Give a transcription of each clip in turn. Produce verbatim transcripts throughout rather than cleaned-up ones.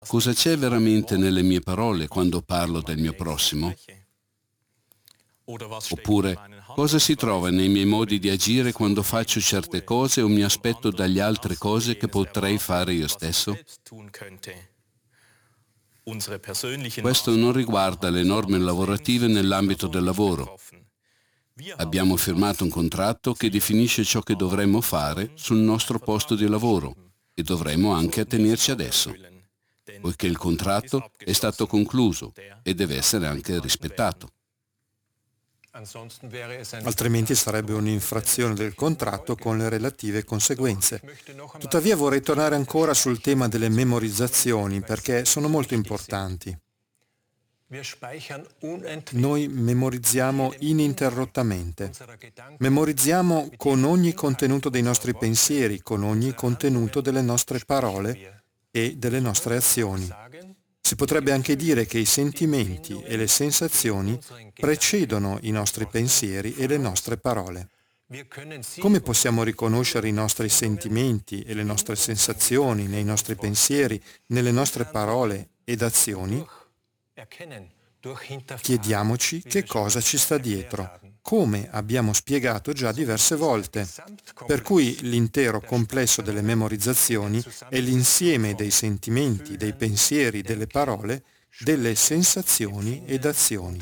Cosa c'è veramente nelle mie parole quando parlo del mio prossimo? Oppure, cosa si trova nei miei modi di agire quando faccio certe cose o mi aspetto dagli altri cose che potrei fare io stesso? Questo non riguarda le norme lavorative nell'ambito del lavoro. Abbiamo firmato un contratto che definisce ciò che dovremmo fare sul nostro posto di lavoro e dovremmo anche attenerci ad esso, poiché il contratto è stato concluso e deve essere anche rispettato. Altrimenti sarebbe un'infrazione del contratto con le relative conseguenze. Tuttavia vorrei tornare ancora sul tema delle memorizzazioni perché sono molto importanti. Noi memorizziamo ininterrottamente. Memorizziamo con ogni contenuto dei nostri pensieri, con ogni contenuto delle nostre parole e delle nostre azioni. Si potrebbe anche dire che i sentimenti e le sensazioni precedono i nostri pensieri e le nostre parole. Come possiamo riconoscere i nostri sentimenti e le nostre sensazioni nei nostri pensieri, nelle nostre parole ed azioni? Chiediamoci che cosa ci sta dietro, come abbiamo spiegato già diverse volte. Per cui l'intero complesso delle memorizzazioni è l'insieme dei sentimenti, dei pensieri, delle parole, delle sensazioni ed azioni.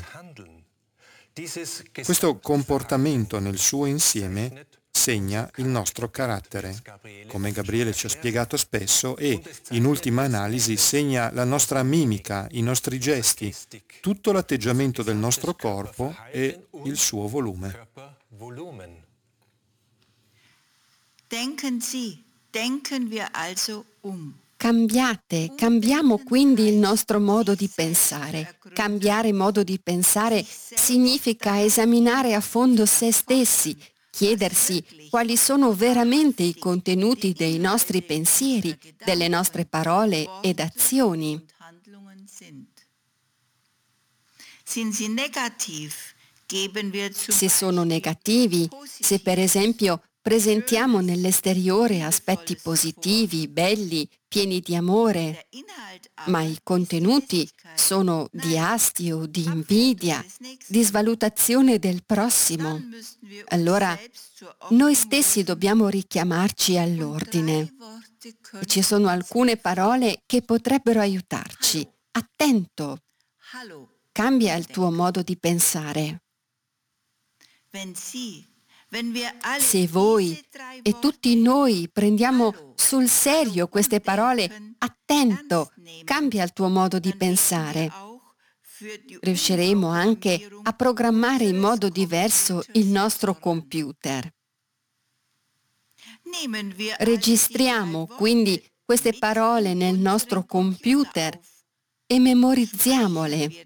Questo comportamento nel suo insieme segna il nostro carattere, come Gabriele ci ha spiegato spesso, e, in ultima analisi, segna la nostra mimica, i nostri gesti, tutto l'atteggiamento del nostro corpo e il suo volume. Denken Sie, denken wir also um. Cambiate, cambiamo quindi il nostro modo di pensare. Cambiare modo di pensare significa esaminare a fondo se stessi, chiedersi quali sono veramente i contenuti dei nostri pensieri, delle nostre parole ed azioni. Se sono negativi, se per esempio presentiamo nell'esteriore aspetti positivi, belli, pieni di amore, ma i contenuti sono di astio, di invidia, di svalutazione del prossimo. Allora noi stessi dobbiamo richiamarci all'ordine. E ci sono alcune parole che potrebbero aiutarci. Attento! Cambia il tuo modo di pensare. Se voi e tutti noi prendiamo sul serio queste parole, attento, cambia il tuo modo di pensare. Riusciremo anche a programmare in modo diverso il nostro computer. Registriamo quindi queste parole nel nostro computer e memorizziamole.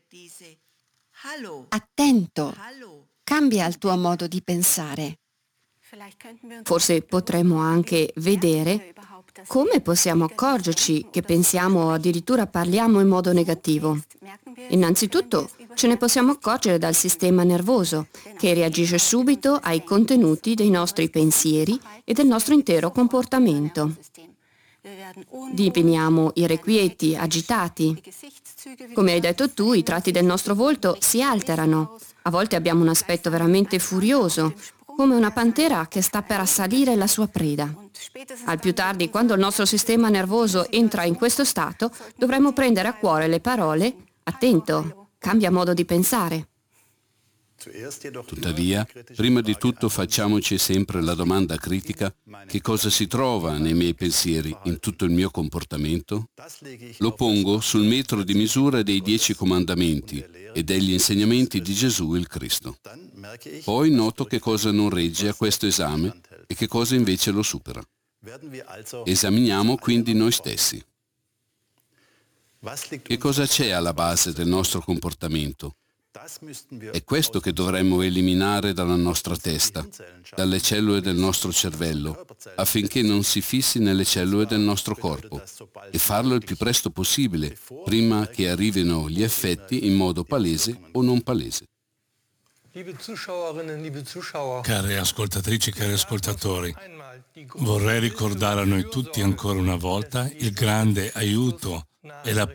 Attento! Cambia il tuo modo di pensare. Forse potremmo anche vedere come possiamo accorgerci che pensiamo o addirittura parliamo in modo negativo. Innanzitutto ce ne possiamo accorgere dal sistema nervoso, che reagisce subito ai contenuti dei nostri pensieri e del nostro intero comportamento. Diveniamo irrequieti, agitati. Come hai detto tu, i tratti del nostro volto si alterano. A volte abbiamo un aspetto veramente furioso, come una pantera che sta per assalire la sua preda. Al più tardi, quando il nostro sistema nervoso entra in questo stato, dovremmo prendere a cuore le parole «attento, cambia modo di pensare». Tuttavia, prima di tutto facciamoci sempre la domanda critica: che cosa si trova nei miei pensieri, in tutto il mio comportamento? Lo pongo sul metro di misura dei dieci comandamenti e degli insegnamenti di Gesù il Cristo. Poi noto che cosa non regge a questo esame e che cosa invece lo supera. Esaminiamo quindi noi stessi. Che cosa c'è alla base del nostro comportamento? È questo che dovremmo eliminare dalla nostra testa, dalle cellule del nostro cervello, affinché non si fissi nelle cellule del nostro corpo, e farlo il più presto possibile, prima che arrivino gli effetti in modo palese o non palese. Care ascoltatrici, cari ascoltatori, vorrei ricordare a noi tutti ancora una volta il grande aiuto è la